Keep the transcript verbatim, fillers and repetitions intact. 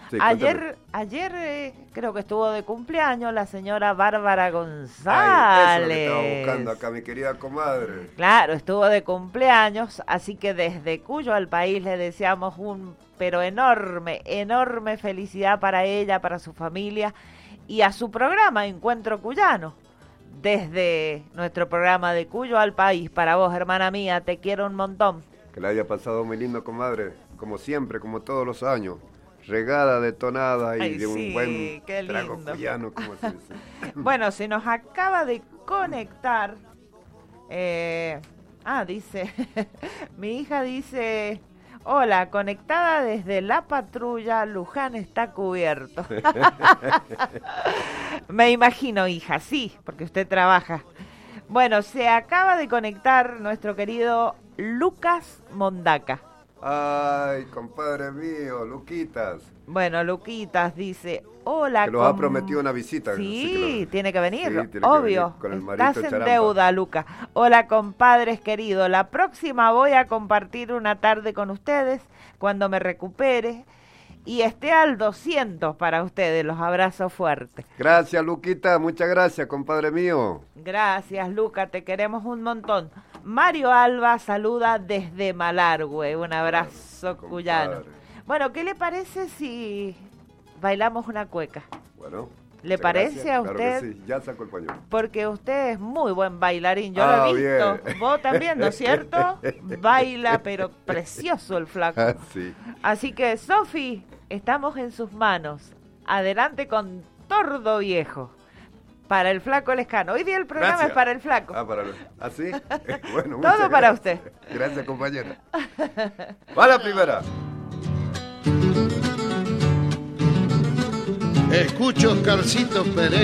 Sí, ayer ayer eh, creo que estuvo de cumpleaños la señora Bárbara González. Ay, eso es lo que estaba buscando acá, mi querida comadre. Claro, estuvo de cumpleaños, así que desde Cuyo al País le deseamos un pero enorme, enorme felicidad para ella, para su familia y a su programa Encuentro Cuyano. Desde nuestro programa de Cuyo al País, para vos, hermana mía, te quiero un montón. Que la haya pasado muy lindo, comadre, como siempre, como todos los años. Regada, detonada y Ay, de un sí, buen qué trago lindo. cuyano, como se dice. Bueno, se nos acaba de conectar. Eh, ah, dice, mi hija dice, hola, conectada desde la patrulla, Luján está cubierto. Me imagino, hija, sí, porque usted trabaja. Bueno, se acaba de conectar nuestro querido Lucas Mondaca. Ay, compadre mío, Luquitas. Bueno, Luquitas dice, hola. Que nos com- ha prometido una visita. así Sí, que lo- tiene que venir, Sí, tiene que obvio. venir con el marito Estás en charamba. deuda, Luca. Hola, compadres queridos. La próxima voy a compartir una tarde con ustedes cuando me recupere y esté al doscientos para ustedes. Los abrazo fuertes. Gracias, Luquita, muchas gracias, compadre mío. Gracias, Luca, te queremos un montón. Mario Alba saluda desde Malargüe. Un abrazo Compadre. cuyano. Bueno, ¿qué le parece si bailamos una cueca? Bueno. ¿Le muchas parece gracias. a Claro usted? que sí, ya saco el pañuelo. Porque usted es muy buen bailarín, yo Ah, lo he visto. bien. Vos también, ¿no es cierto? Baila, pero precioso el flaco. Ah, sí. Así que, Sofi, estamos en sus manos. Adelante con Tordo Viejo. Para el flaco Lescano. Hoy día el programa Gracias. es para el flaco. Ah, para ¿Ah, sí? Bueno, Todo muchas para gracias. usted. Gracias, compañera. Va la primera. Escucho Oscarcito Pereira.